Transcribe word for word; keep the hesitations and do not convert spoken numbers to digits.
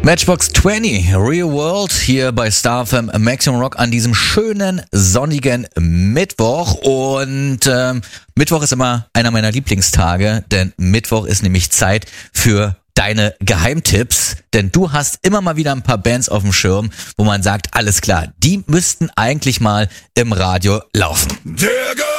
Matchbox zwanzig, Real World, hier bei Star F M Maximum Rock an diesem schönen, sonnigen Mittwoch. Und ähm, Mittwoch ist immer einer meiner Lieblingstage, denn Mittwoch ist nämlich Zeit für deine Geheimtipps. Denn du hast immer mal wieder ein paar Bands auf dem Schirm, wo man sagt, alles klar, die müssten eigentlich mal im Radio laufen.